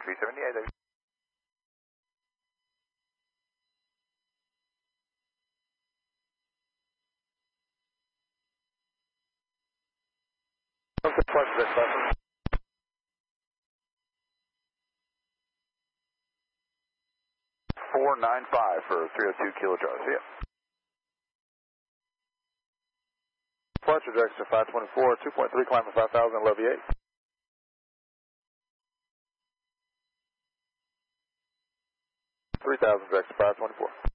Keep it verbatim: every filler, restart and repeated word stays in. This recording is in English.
three seventy-eight. four nine five for three oh two Kilo Charlie. See ya. Departure direction to five twenty-four, two point three, climb to five thousand, Levy eight. three thousand direction to five twenty-four.